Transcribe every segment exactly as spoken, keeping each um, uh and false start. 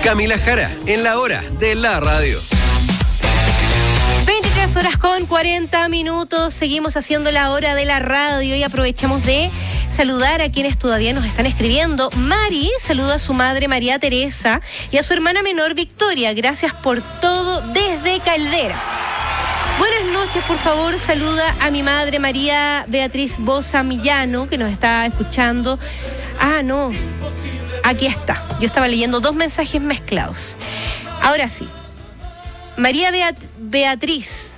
Camila Jara, en la hora de la radio. veintitrés horas con cuarenta minutos, seguimos haciendo la hora de la radio y aprovechamos de saludar a quienes todavía nos están escribiendo. Mari saluda a su madre María Teresa y a su hermana menor Victoria. Gracias por todo desde Caldera. Buenas noches, por favor, saluda a mi madre María Beatriz Bosa Millano, que nos está escuchando. Ah, no, aquí está. Yo estaba leyendo dos mensajes mezclados. Ahora sí. María Beat- Beatriz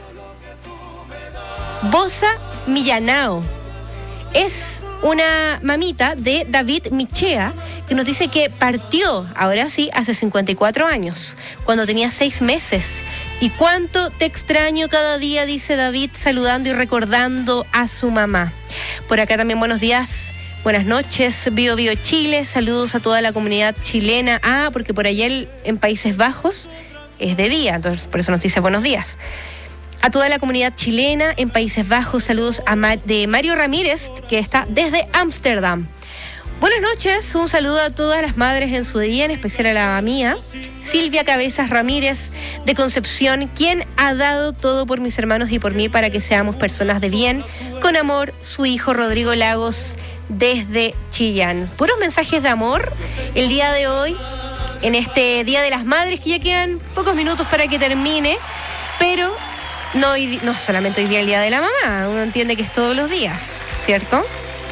Bosa Millanao es una mamita de David Michea, que nos dice que partió, ahora sí, hace cincuenta y cuatro años, cuando tenía seis meses. Y cuánto te extraño cada día, dice David, saludando y recordando a su mamá. Por acá también buenos días, buenas noches, Bio Bio Chile, saludos a toda la comunidad chilena. Ah, porque por allá el, en Países Bajos es de día, entonces por eso nos dice buenos días. A toda la comunidad chilena en Países Bajos, saludos a Ma- de Mario Ramírez, que está desde Ámsterdam. Buenas noches, un saludo a todas las madres en su día, en especial a la mía, Silvia Cabezas Ramírez de Concepción, quien ha dado todo por mis hermanos y por mí para que seamos personas de bien. Con amor, su hijo Rodrigo Lagos desde Chillán. Puros mensajes de amor el día de hoy, en este Día de las Madres, que ya quedan pocos minutos para que termine, pero no, hoy, no solamente hoy día el Día de la Mamá, uno entiende que es todos los días, ¿cierto?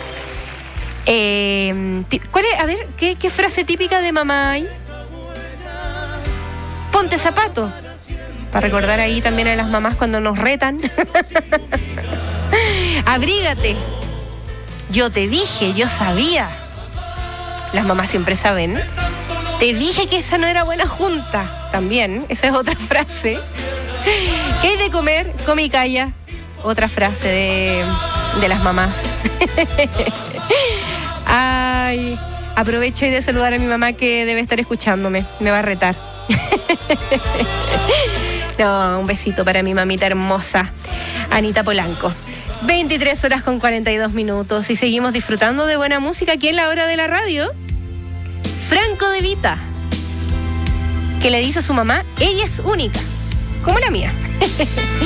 Eh, ¿cuál es? A ver, ¿qué, qué frase típica de mamá hay? Ponte zapato, para recordar ahí también a las mamás cuando nos retan. Abrígate, yo te dije, yo sabía. Las mamás siempre saben. Te dije que esa no era buena junta. También, esa es otra frase. ¿Qué hay de comer? Come y calla. Otra frase de, de las mamás. Ay, aprovecho y de saludar a mi mamá, que debe estar escuchándome. Me va a retar. No, un besito para mi mamita hermosa, Anita Polanco. veintitrés horas con cuarenta y dos minutos y seguimos disfrutando de buena música aquí en la hora de la radio. Franco De Vita, que le dice a su mamá, ella es única, como la mía.